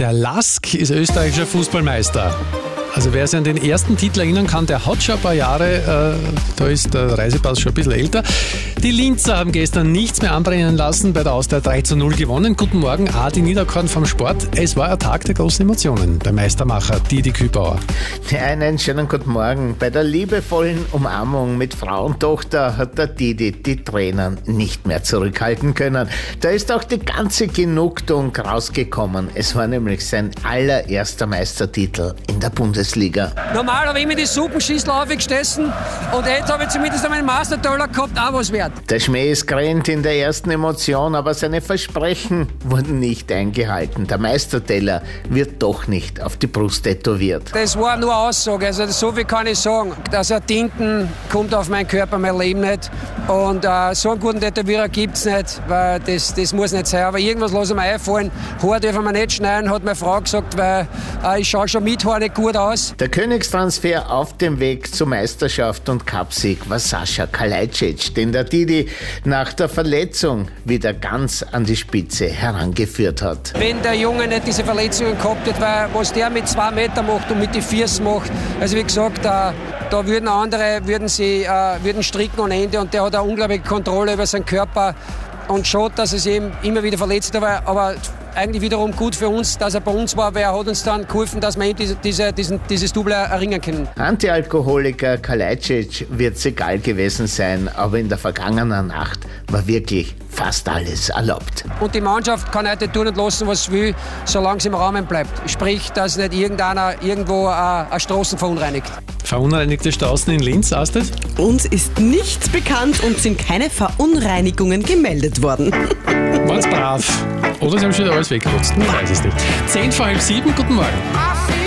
Der LASK ist österreichischer Fußballmeister. Also wer sich an den ersten Titel erinnern kann, der hat schon ein paar Jahre, da ist der Reisepass schon ein bisschen älter. Die Linzer haben gestern nichts mehr anbrennen lassen, bei der Austria 3:0 gewonnen. Guten Morgen, Adi Niederkorn vom Sport. Es war ein Tag der großen Emotionen, der Meistermacher Didi Kübauer. Ja, einen schönen guten Morgen. Bei der liebevollen Umarmung mit Frau und Tochter hat der Didi die Tränen nicht mehr zurückhalten können. Da ist auch die ganze Genugtuung rausgekommen. Es war nämlich sein allererster Meistertitel in der Bundesliga. Normal habe ich immer die Suppenschüssel aufgegessen und jetzt habe ich zumindest einen Mastertaler gehabt, auch was wert. Der Schmäh ist grennt in der ersten Emotion, aber seine Versprechen wurden nicht eingehalten. Der Meisterteller wird doch nicht auf die Brust tätowiert. Das war nur eine Aussage, also so viel kann ich sagen. Dass er Tinten kommt auf meinen Körper, mein Leben nicht. Und so einen guten Tätowierer gibt es nicht, weil das muss nicht sein. Aber irgendwas lasse ich mir einfallen. Haar dürfen wir nicht schneiden, hat meine Frau gesagt, weil ich schaue schon mit Haar nicht gut aus. Der Königstransfer auf dem Weg zur Meisterschaft und Cupsieg war Sascha Kalajdzic, den der Didi nach der Verletzung wieder ganz an die Spitze herangeführt hat. Wenn der Junge nicht diese Verletzungen gehabt hat, weil was der mit 2 Meter macht und mit den Füßen macht, also wie gesagt, da würden andere würden stricken ohne Ende und der hat eine unglaubliche Kontrolle über seinen Körper und schaut, dass es ihm immer wieder verletzt hat, aber eigentlich wiederum gut für uns, dass er bei uns war, weil er hat uns dann geholfen, dass wir ihm dieses Double erringen können. Antialkoholiker Kalajdzic wird es egal gewesen sein, aber in der vergangenen Nacht war wirklich fast alles erlaubt. Und die Mannschaft kann heute tun und lassen, was sie will, solange sie im Rahmen bleibt. Sprich, dass nicht irgendeiner irgendwo eine Straßen verunreinigt. Verunreinigte Straßen in Linz, Astrid? Uns ist nichts bekannt und sind keine Verunreinigungen gemeldet worden. Waren's brav? Oder sie haben schon wieder alles weggenutzt? Man weiß es nicht. 6:50, guten Morgen.